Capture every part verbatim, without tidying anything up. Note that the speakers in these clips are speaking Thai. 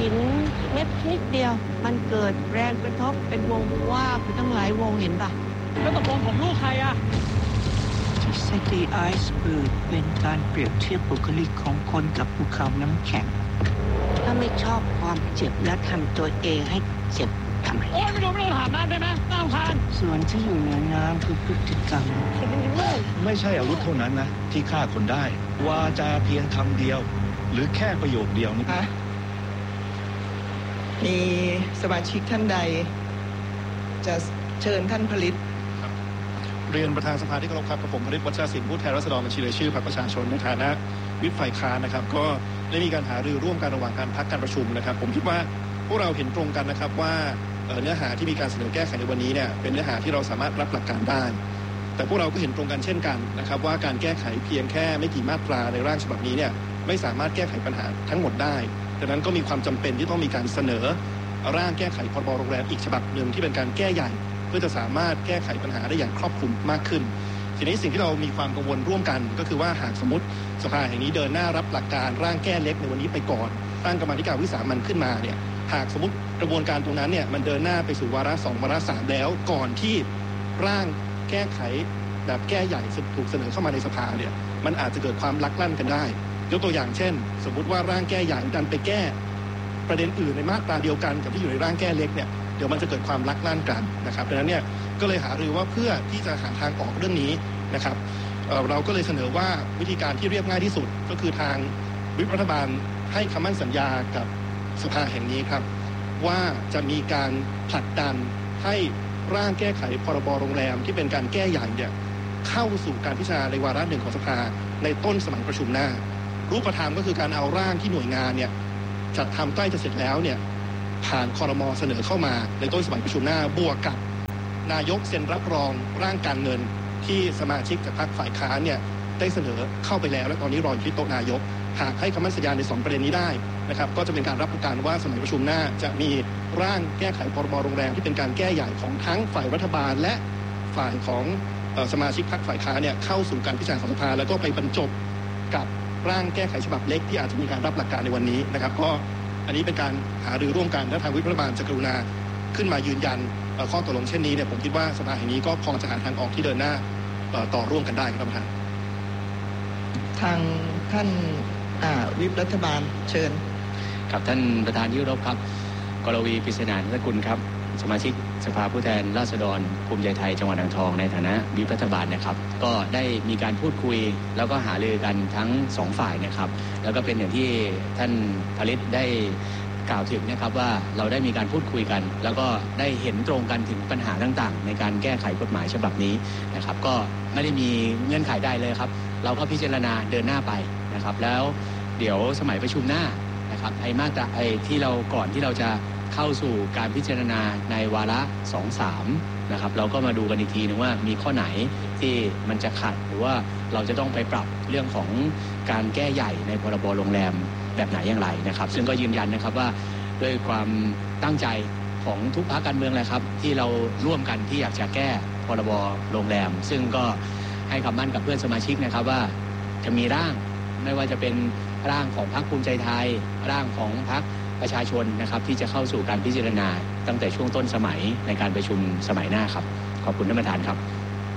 หินเม็ดนิดเดียวมันเกิดแรงกระทบเป็นวงว่าบไปตั้งหลายวงเห็นปะแล้วตกลงผมลูกใครอะทฤษฎีไอซ์เบิร์กเป็นการเปรียบเทียบบุคลิกของคนกับภูเขาน้ำแข็งถ้าไม่ชอบความเจ็บและทำตัวเองให้เจ็บทำไมโอ้ยไม่รู้ไม่รู้ถามน้ำได้ไหมน้ำคานส่วนที่อยู่เหนือน้ำคือพฤติกรรมไม่ใช่อาวุธเท่านั้นนะที่ฆ่าคนได้วาจาเพียงคำเดียวหรือแค่ประโยคเดียวนี่มีสมาชิกท่านใดจะเชิญท่านผลิตเรียนประธานสภาที่เคารพครับกับผมผลิตวัชรศิลป์ผู้แทนราษฎรบัญชีรายชื่อพรรคประชาชนในฐานะวิปฝ่ายค้านนะครับก็ได้มีการหารือร่วมกันระหว่างการพักการประชุมนะครับผมคิดว่าพวกเราเห็นตรงกันนะครับว่าเนื้อหาที่มีการเสนอแก้ไขในวันนี้เนี่ยเป็นเนื้อหาที่เราสามารถรับหลักการได้แต่พวกเราก็เห็นตรงกันเช่นกันนะครับว่าการแก้ไขเพียงแค่ไม่กี่มาตราในร่างฉบับนี้เนี่ยไม่สามารถแก้ไขปัญหาทั้งหมดได้ดังนั้นก็มีความจำเป็นที่ต้องมีการเสนอร่างแก้ไขพรบโรงแรมอีกฉบับหนึ่งที่เป็นการแก้ใหญ่เพื่อจะสามารถแก้ไขปัญหาได้อย่างครอบคลุมมากขึ้นทีนี้สิ่งที่เรามีความกังวลร่วมกันก็คือว่าหากสมมติสภาแห่งนี้เดินหน้ารับหลักการร่างแก้เล็กในวันนี้ไปก่อนตั้งกรรมาธิการวิสามัญขึ้นมาเนี่ยหากสมมติกระบวนการตรงนั้นเนี่ยมันเดินหน้าไปสู่วาระสองวาระสามแล้วก่อนที่ร่างแก้ไขแบบแก้ใหญ่ถูกเสนอเข้ามาในสภาเนี่ยมันอาจจะเกิดความลักลั่นกันได้ยกตัวอย่างเช่นสมมุติว่าร่างแก้ใหญ่ดันไปแก้ประเด็นอื่นในมาตราเดียวกันกับที่อยู่ในร่างแก้เล็กเนี่ยเดี๋ยวมันจะเกิดความลักลั่นกันนะครับดังนั้นเนี่ยก็เลยหารือว่าเพื่อที่จะหาทางออกเรื่องนี้นะครับ เอ่อ เราก็เลยเสนอว่าวิธีการที่เรียบง่ายที่สุดก็คือทางวิปรัฐบาลให้คำมั่นสัญญากับสภาแห่งนี้ครับว่าจะมีการผลักดันให้ร่างแก้ไขพรบโรงแรมที่เป็นการแก้ใหญ่เนี่ยเข้าสู่การพิจารณาในวาระหนึ่งของสภาในต้นสมัยประชุมหน้ารูปธรรมก็คือการเอาร่างที่หน่วยงานเนี่ยจัดทำใกล้จะเสร็จแล้วเนี่ยผ่านครม.เสนอเข้ามาในต้นสมัยประชุมหน้าบวกกับนายกเซ็นรับรองร่างการเงินที่สมาชิกจากพรรคฝ่ายค้านเนี่ยได้เสนอเข้าไปแล้วและตอนนี้รออยู่ที่โต๊ะนายกหากให้คำมั่นสัญญาในสองประเด็นนี้ได้นะครับก็จะเป็นการรับประกันว่าสมัยประชุมหน้าจะมีร่างแก้ไขพรบโรงแรมที่เป็นการแก้ใหญ่ของทั้งฝ่ายรัฐบาลและฝ่ายของสมาชิกพรรคฝ่ายค้านเนี่ยเข้าสู่การพิจารณาของสภาแล้วก็ไปบรรจบกับร่างแก้ไขฉบับเล็กที่อาจจะมีการรับหลักการในวันนี้นะครับก็อันนี้เป็นการหารือร่วมกันและทางวิปรัฐบาลจะกรุณาขึ้นมายืนยันข้อตกลงเช่นนี้เนี่ยผมคิดว่าสภาแห่งนี้ก็พอจะหาทางออกที่เดินหน้าต่อร่วมกันได้ครับท่านประธานทางท่านวิปรัฐบาลเชิญครับท่านประธานที่เคารพครับกรวี ปริศนานันทกุลครับสมาชิกสภาผู้แทนราษฎรภูมิใจไทยจังหวัดอ่างทองในฐานะวิปรัฐบาลนะครับก็ได้มีการพูดคุยแล้วก็หารือกันทั้งสองฝ่ายนะครับแล้วก็เป็นอย่างที่ท่านผลิตได้กล่าวถึงนะครับว่าเราได้มีการพูดคุยกันแล้วก็ได้เห็นตรงกันถึงปัญหาต่างๆในการแก้ไขกฎหมายฉบับนี้นะครับก็ไม่ได้มีเงื่อนไขใดเลยครับเราก็พิจารณาเดินหน้าไปนะครับแล้วเดี๋ยวสมัยประชุมหน้านะครับไอ้มาตราไอ้ที่เราก่อนที่เราจะเข้าสู่การพิจารณาในวาระ สอง สาม นะครับเราก็มาดูกันอีกทีนึงว่ามีข้อไหนที่มันจะขัดหรือว่าเราจะต้องไปปรับเรื่องของการแก้ใหญ่ในพรบโรงแรมแบบไหนอย่างไรนะครับซึ่งก็ยืนยันนะครับว่าด้วยความตั้งใจของทุกพรรคการเมืองเลยครับที่เราร่วมกันที่อยากจะแก้พรบโรงแรมซึ่งก็ให้คำมั่นกับเพื่อนสมาชิกนะครับว่าจะมีร่างไม่ว่าจะเป็นร่างของพรรคภูมิใจไทยร่างของพรรคประชาชนนะครับที่จะเข้าสู่การพิจารณาตั้งแต่ช่วงต้นสมัยในการประชุมสมัยหน้าครับขอบคุณท่านประธานครับ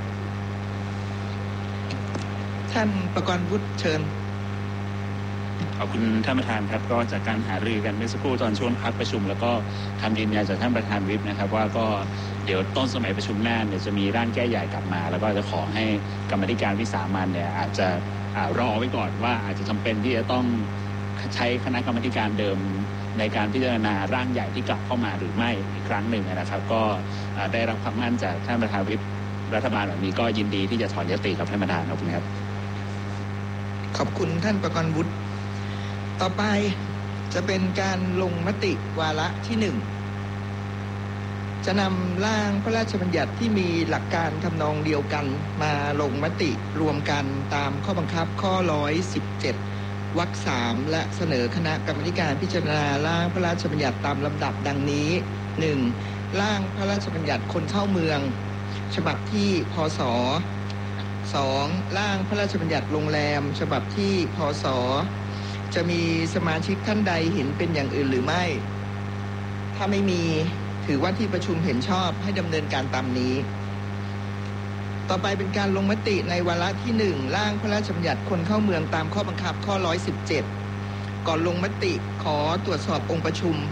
ท่านประกรณ์วุฒิเชิญขอบคุณท่านประธานครับก็จากการหารือกันเมื่อสักครู่ตอนช่วงพักประชุมแล้วก็คำยืนยันจากท่านประธานวิปนะครับว่าก็เดี๋ยวต้นสมัยประชุมหน้าเนี่ยจะมีร่างแก้ใหญ่กลับมาแล้วก็จะขอให้กรรมธิการวิสามัญเนี่ยอาจจะรอไว้ก่อนว่าอาจจะจำเป็นที่จะต้องใช้คณะกรรมการเดิมในการพิจารณาร่างใหญ่ที่กลับเข้ามาหรือไม่อีกครั้งหนึ่งนะครับก็ได้รับความมั่นจากท่านประธานวิปรัฐบาลแบบนี้ก็ยินดีที่จะถอนยติกับท่านประธานขอบคุณครับขอบคุณท่านประกรณ์วุฒิต่อไปจะเป็นการลงมติวาระที่หนึ่งจะนำร่างพระราชบัญญัติที่มีหลักการทำนองเดียวกันมาลงมติรวมกันตามข้อบังคับข้อหนึ่งร้อยสิบเจ็ดวรรคสามและเสนอคณะกรรมการพิจารณาร่างพระราชบัญญัติตามลำดับดังนี้ หนึ่ง ร่างพระราชบัญญัติคนเข้าเมืองฉบับที่พ.ศ. สอง ร่างพระราชบัญญัติโรงแรมฉบับที่พ.ศ. จะมีสมาชิกท่านใดเห็นเป็นอย่างอื่นหรือไม่ ถ้าไม่มีถือว่าที่ประชุมเห็นชอบให้ดำเนินการตามนี้ต่อไปเป็นการลงมติในวาระที่หนึ่งร่างพระราชบัญญัติคนเข้าเมืองตามข้อบังคับข้อหนึ่งร้อยสิบเจ็ดก่อนลงมติขอตรวจสอบองค์ประชุม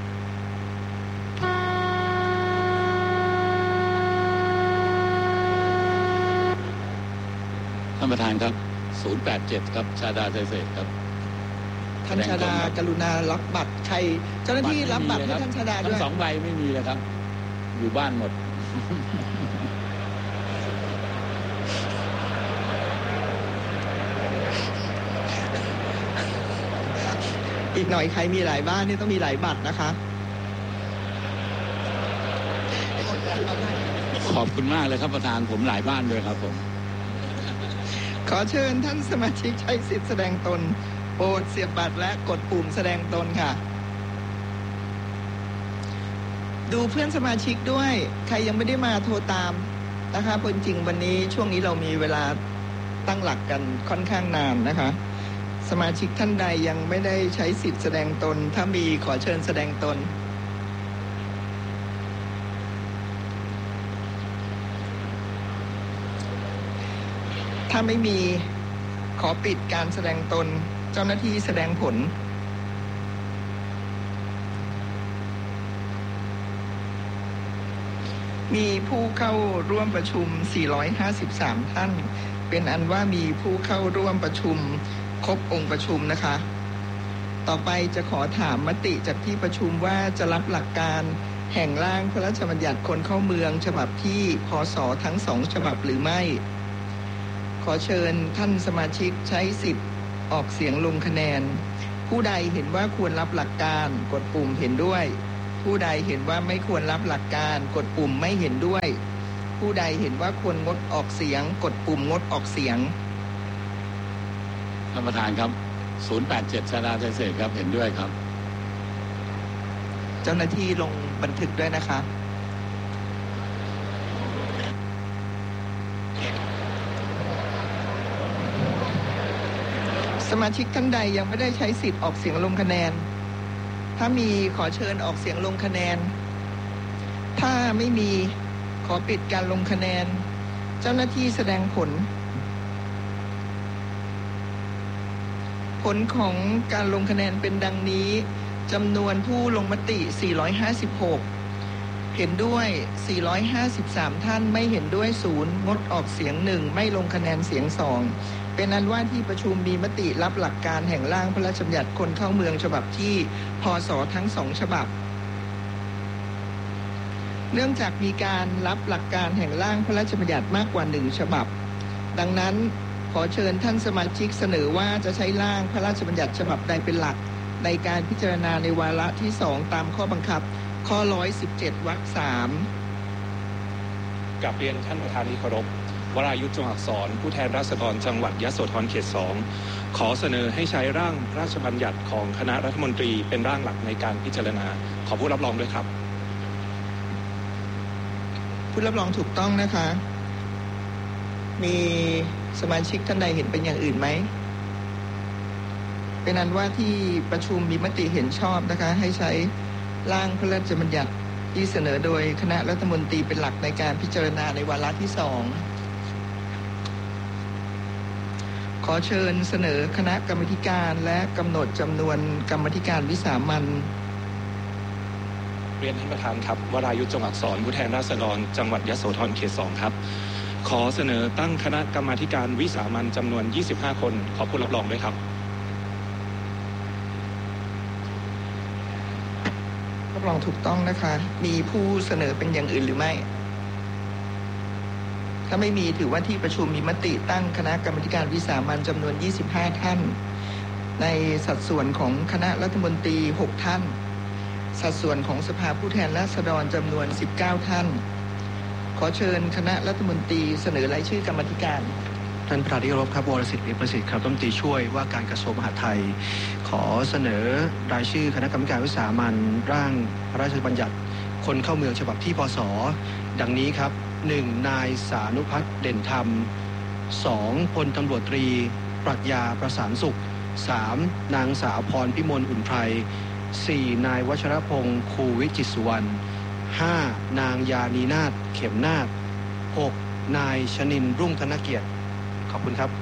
ท่านประธานครับศูนย์แปดเจ็ดครับชาดาไทยเศษครับท่านชาดากรุณารับบัตรใครเจ้าหน้าที่รับบัตรให้ท่านชาดาด้วยทั้งสองใบไม่มีเลยครับอยู่บ้านหมดอีกหน่อยใครมีหลายบ้านนี่ต้องมีหลายบัตรนะคะขอบคุณมากเลยครับประธานผมหลายบ้านด้วยครับผมขอเชิญท่านสมาชิกใช้สิทธิแสดงตนโปรดเสียบบัตรและกดปุ่มแสดงตนค่ะดูเพื่อนสมาชิกด้วยใครยังไม่ได้มาโทรตามนะคะเพราะจริงๆวันนี้ช่วงนี้เรามีเวลาตั้งหลักกันค่อนข้างนานนะคะสมาชิกท่านใดยังไม่ได้ใช้สิทธิแสดงตนถ้ามีขอเชิญแสดงตนถ้าไม่มีขอปิดการแสดงตนเจ้าหน้าที่แสดงผลมีผู้เข้าร่วมประชุมสี่ร้อยห้าสิบสามท่านเป็นอันว่ามีผู้เข้าร่วมประชุมครบองค์ประชุมนะคะต่อไปจะขอถามมติจากที่ประชุมว่าจะรับหลักการแห่งร่างพระราชบัญญัติคนเข้าเมืองฉบับที่พ.ศ.ทั้งสองฉบับหรือไม่ขอเชิญท่านสมาชิกใช้สิทธิ์ออกเสียงลงคะแนนผู้ใดเห็นว่าควรรับหลักการกดปุ่มเห็นด้วยผู้ใดเห็นว่าไม่ควรรับหลักการกดปุ่มไม่เห็นด้วยผู้ใดเห็นว่าควรงดออกเสียงกดปุ่มงดออกเสียงท่านประธานครับศูนย์แปดเจ็ดชาดาไทยเศษครับเห็นด้วยครับเจ้าหน้าที่ลงบันทึกด้วยนะคะสมาชิกท่านใดยังไม่ได้ใช้สิทธิ์ออกเสียงลงคะแนนถ้ามีขอเชิญออกเสียงลงคะแนนถ้าไม่มีขอปิดการลงคะแนนเจ้าหน้าที่แสดงผลผลของการลงคะแนนเป็นดังนี้จำนวนผู้ลงมติสี่ร้อยห้าสิบหกเห็นด้วยสี่ร้อยห้าสิบสามท่านไม่เห็นด้วยศูนย์งดออกเสียงหนึ่งไม่ลงคะแนนเสียงสองเป็นอันว่าที่ประชุมมีมติรับหลักการแห่งร่างพระราชบัญญัติคนเข้าเมืองฉบับที่พ.ศ.ทั้งสองฉบับเนื่องจากมีการรับหลักการแห่งร่างพระราชบัญญัติมากกว่าหนึ่งฉบับดังนั้นขอเชิญท่านสมาชิกเสนอว่าจะใช้ร่างพระราชบัญญัติฉบับใดเป็นหลักในการพิจารณาในวาระที่สองตามข้อบังคับข้อหนึ่งร้อยสิบเจ็ดวรรคสามกราบเรียนท่านประธานที่เคารพวรายุทธ จงอักษรผู้แทนราษฎรจังหวัดยโสธรเขตสองขอเสนอให้ใช้ร่างพระราชบัญญัติของคณะรัฐมนตรีเป็นร่างหลักในการพิจารณาขอผู้รับรองด้วยครับผู้รับรองถูกต้องนะคะมีสมาชิกท่านใดเห็นเป็นอย่างอื่นไหมเป็นอันว่าที่ประชุมมีมติเห็นชอบนะคะให้ใช้ร่างพระราชบัญญัติที่เสนอโดยคณะรัฐมนตรีเป็นหลักในการพิจารณาในวาระที่สองขอเชิญเสนอคณะกรรมการและกำหนดจำนวนกรรมการวิสามัญเรียนท่านประธานครับวรายุทธ จงอักษรผู้แทนราษฎรจังหวัดยโสธรเขตสองครับขอเสนอตั้งคณะกรรมาการวิสามัญจำนวนยี่สิบห้าคนขอผู้รับรองด้วยครับรับรองถูกต้องนะคะมีผู้เสนอเป็นอย่างอื่นหรือไม่ถ้าไม่มีถือว่าที่ประชุมมีมติตั้งคณะกรรมาการวิสามัญจำนวนยี่สิบห้าท่านในสัดส่วนของคณะรัฐมนตรีหกท่านสัดส่วนของสภาผู้แทนราษฎรจำนวนสิบเก้าท่านขอเชิญคณะรัฐมนตรีเสนอรายชื่อกรรมาการท่านประธานที่เคารพครับวรสิทธิ์ เอกประสิทธิ์ครับรัฐมนตรีช่วยว่าการกระทรวงมหาดไทยขอเสนอรายชื่อคณะกรรมการวิสามัญร่างพระราชบัญญัติคนเข้าเมืองฉบับที่พ.ศ.ดังนี้ครับหนึ่งนายสานุพัฒน์เด่นธรรมสองพลตำรวจตรีปรัชญาประสานสุขสาม นางสาวพรพิมลอุ่นไพร สี่ นายวัชรพงศ์คูวิจิตรสุวรรณ ห้า นางยานีนาถเข็มนาถ หก นายชนินทร์รุ่งธนเกียรติขอบคุณครับ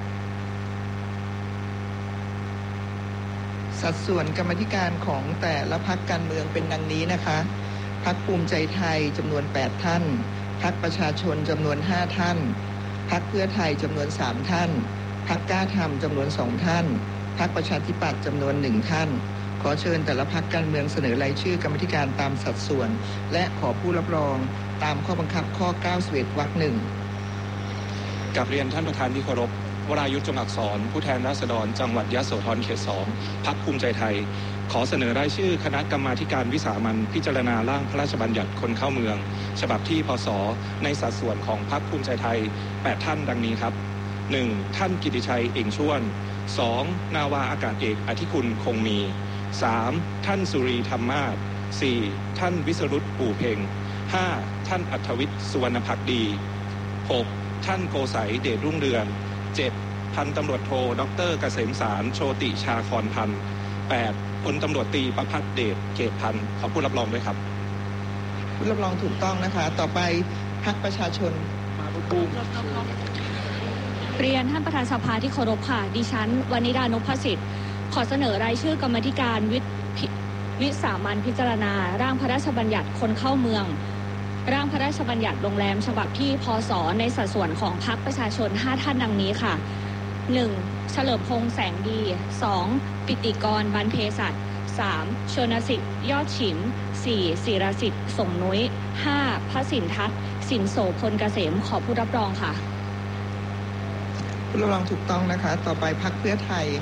สัดส่วนกรรมาธิการของแต่ละพรรคการเมืองเป็นดังนี้นะคะพรรคภูมิใจไทยจำนวนแปดท่านพรรคประชาชนจำนวนห้าท่านพรรคเพื่อไทยจำนวนสามท่านพรรคกล้าธรรมจำนวนสองท่านพรรคประชาธิปัตย์จำนวนหนึ่งท่านขอเชิญแต่ละพรรคการเมืองเสนอรายชื่อกรรมาธิการตามสัดส่วนและขอผู้รับรองตามข้อบังคับข้อเก้าสิบเอ็ดวรรคหนึ่งกับเรียนท่านประธานที่เคารพวรายุทธ จงอักษรผู้แทนราษฎรจังหวัดยโสธรเขตสองพรรคภูมิใจไทยขอเสนอรายชื่อคณะกรรมาธิการวิสามัญพิจารณาร่างพระราชบัญญัติคนเข้าเมืองฉบับที่พศในสัดส่วนของพรรคภูมิใจไทยแปดท่านดังนี้ครับ หนึ่ง ท่านกิติชัยเอ่งชวน สอง นาวาอากาศเอกอธิคุณคงมี สาม ท่านสุรีธรรมาศ สี่ ท่านวิสรุตปู่เพ็ง ห้า ท่านอัธวิทย์สุวรรณภักดี หก ท่านโกษัยเดชรุ่งเรือง เจ็ด พันตำรวจโทดรเกษมสารโชติชาครพันธ์ แปด พลตำรวจตรีประภัสเดชเกตพันธ์ขอผู้รับรองด้วยครับผู้รับรองถูกต้องนะคะต่อไปพรรคประชาชนมาบุญบูมเรียนท่านประธานสภาที่เคารพค่ะดิฉันวณิดานพสิทธิ์ขอเสนอรายชื่อกรรมาธิการวิวิสามัญพิจารณาร่างพระราชบัญญัติคนเข้าเมืองร่างพระราชบัญญัติโรงแรมฉบับที่พศในสัดส่วนของพรรคประชาชนห้าท่านดังนี้ค่ะ หนึ่ง เฉลิมพงษ์แสงดี สอง ปิติกรบรรเพสัต สาม ชนสิทธิ์ยอดฉิม สี่ ศิรสิทธิ์ส่งนุ้ย ห้า พระสินทัศน์สินโสพลเกษมขอผู้รับรองค่ะผู้รับรองถูกต้องนะคะต่อไปพรรคเพื่อไทย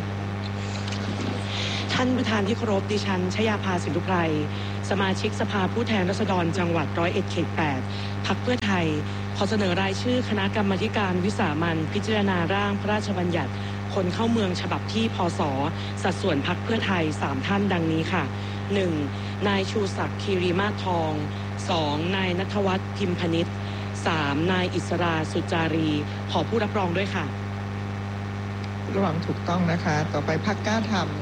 ท่านประธานที่เคารพดิฉันชยาภาสินธุไพรสมาชิกสภาผู้แทนราษฎรจังหวัดร้อยเอ็ดเขตแปดพรรคเพื่อไทยขอเสนอรายชื่อคณะกรรมาธิการวิสามัญพิจารณาร่างพระราชบัญญัติคนเข้าเมืองฉบับที่พศสัดส่วนพรรคเพื่อไทยสามท่านดังนี้ค่ะ หนึ่ง นายชูศักดิ์คีรีมาศทอง สอง นายณัฐวัฒน์พิมพนิษฐ์ สาม นายอิสราสุจารีขอผู้รับรองด้วยค่ะผู้รับรองถูกต้องนะคะต่อไปพรรคกล้าธรรม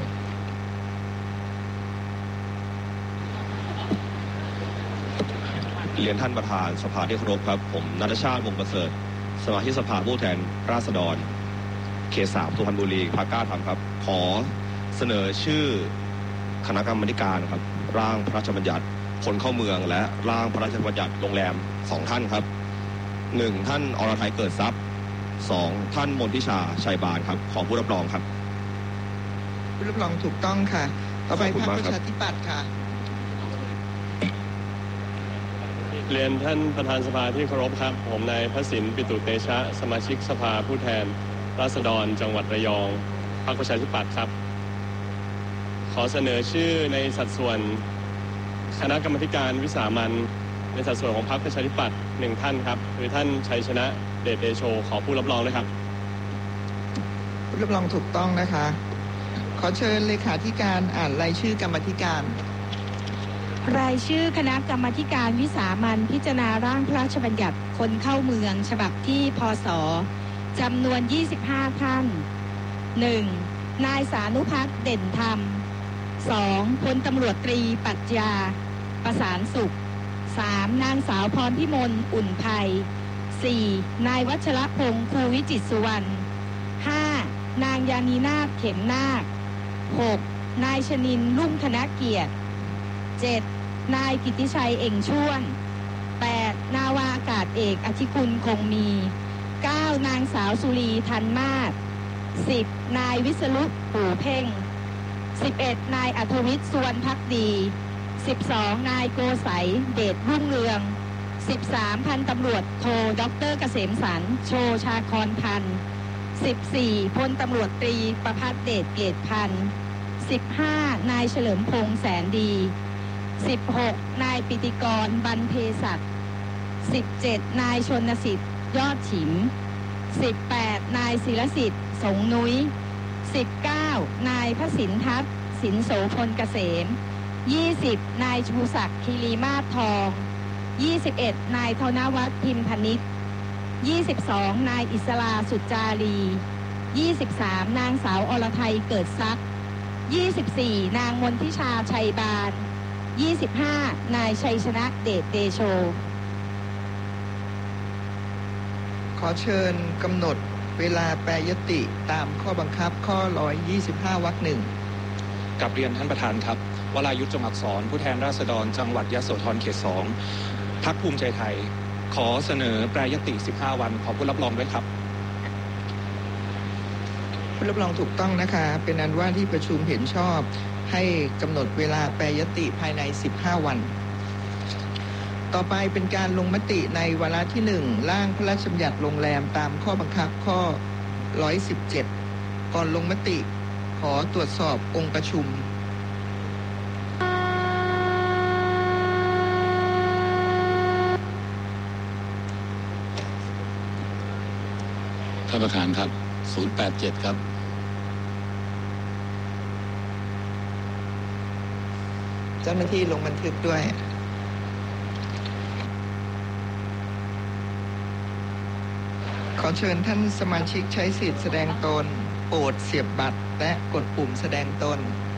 เรียนท่านประธานสภาที่เคารพครับผมณัฐชาติวงศ์ประเสริฐสมาชิกสภาผู้แทนราษฎรเขตสามสุพรรณบุรีพรรคกล้าธรรมครับขอเสนอชื่อคณะกรรมาธิการครับร่างพระราชบัญญัติคนเข้าเมืองและร่างพระราชบัญญัติโรงแรมสองท่านครับหนึ่งท่านอรทัยเกิดทรัพย์สองท่านมนทิชาชัยบานครับขอผู้รับรองครับผู้รับรองถูกต้องค่ะต่อไปพรรคประชาธิปัตย์ค่ะเรียนท่านประธานสภาที่เคารพครับผมนายพสินปิตุเตชะสมาชิกสภาผู้แทนราษฎรจังหวัดระยองพรรคประชาธิปัตย์ครับขอเสนอชื่อในสัดส่วนคณะกรรมาธิการวิสามัญในสัดส่วนของพรรคประชาธิปัตย์หนึ่งท่านครับคือท่านชัยชนะเดชเดโชขอผู้รับรองด้วยครับผู้รับรองถูกต้องนะคะขอเชิญเลขาธิการอ่านรายชื่อกรรมาธิการรายชื่อคณะกรรมาธิการวิสามัญพิจารณาร่างพระราชบัญญัติคนเข้าเมืองฉบับที่พศจำนวนยี่สิบห้าท่าน หนึ่ง นายสานุพัฒน์เด่นธรรม สอง พลตำรวจตรีปรัชญาประสานสุข สาม นางสาวพรพิมลอุ่นไพร สี่ นายวัชรพงศ์คูวิจิตรสุวรรณ ห้า นางยานีนาถเข็มนาค หก นายชนินทร์รุ่งธนเกียรติ เจ็ด นายกิติชัยเอ่งชวน แปด นาวาอากาศเอกอธิคุณคงมี เก้า นางสาวสุรีทันมาศ สิบ นายวิสรุตปู่เพ่ง สิบเอ็ด นายอัธวิทย์สุวรรณภักดี สิบสอง นายโกษัยเดชรุ่งเรือง สิบสาม พันตำรวจโทดรเกษมสารโชชาครพันธ์ สิบสี่ พลตำรวจตรีประภัสเดชเกตพันธ์ สิบห้า นายเฉลิมพงษ์แสนดี สิบหก นายปิติกรบรรเพสัต สิบเจ็ด นายชนสิทธิ์ยอดฉิม สิบแปด นายศิรสิทธิ์สงนุ้ย สิบเก้า นายพระสินทัศน์สินโสพลเกษม ยี่สิบ นายชูศักดิ์คีรีมาศทอง ยี่สิบเอ็ด นายธนวัฒน์พิมพนิษฐ์ ยี่สิบสอง นายอิสราสุจารียี่สิบสาม นางสาวอรไทยเกิดซักยี่สิบสี่ นางมนทิชาชัยบานยี่สิบห้า นายชัยชนะเดชเดโชขอเชิญกำหนดเวลาแปรยติตามข้อบังคับข้อหนึ่งร้อยยี่สิบห้าวรรคหนึ่งกับเรียนท่านประธานครับวรายุทธจงอักษรผู้แทนราษฎรจังหวัดยโสธรเขตสองพรรคภูมิใจไทยขอเสนอแปรยติสิบห้าวันขอผู้รับรองด้วยครับผู้รับรองถูกต้องนะคะเป็นอันว่าที่ประชุมเห็นชอบให้กำหนดเวลาแปรยติภายในสิบห้าวันต่อไปเป็นการลงมติในวาระที่หนึ่งร่างพระราชบัญญัติโรงแรมตามข้อบังคับข้อหนึ่งร้อยสิบเจ็ดก่อนลงมติขอตรวจสอบองค์ประชุมท่านประธานครับศูนย์แปดเจ็ดครับเจ้าหน้าที่ลงบันทึกด้วยขอเชิญท่านสมาชิกใช้สิทธิ์แสดงตนโปรดเสียบบัตรและกดปุ่มแสดงตน